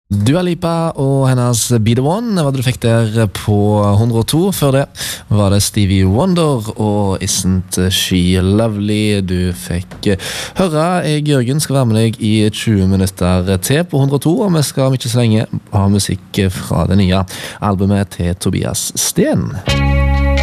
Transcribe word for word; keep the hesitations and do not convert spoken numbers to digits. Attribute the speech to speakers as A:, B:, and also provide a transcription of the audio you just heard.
A: Dua Lipa og hennes Be The One var det du fikk der på hundre og to. Før det var det Stevie Wonder og Isn't She Lovely du fikk høre. Jeg, Jørgen, skal være med deg i tjue minutter til på hundre og to, og vi skal om ikke så lenge ha musikk fra det nye albumet til Tobias Sten.